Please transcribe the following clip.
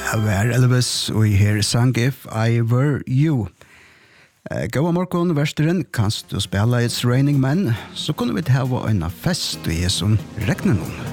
var Elvis og her sang If I Were You. Gåa morgon, versteren, kanst du spela It's Raining Men, så kunne vi ha en fest i som regner noen.